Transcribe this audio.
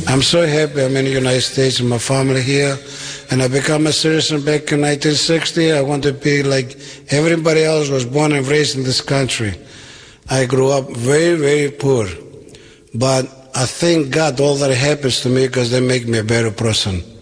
I'm so happy I'm in the United States and my family here. And I became a citizen back in 1960. I want to be like everybody else was born and raised in this country. I grew up very, very poor. But I thank God all that happens to me because they make me a better person.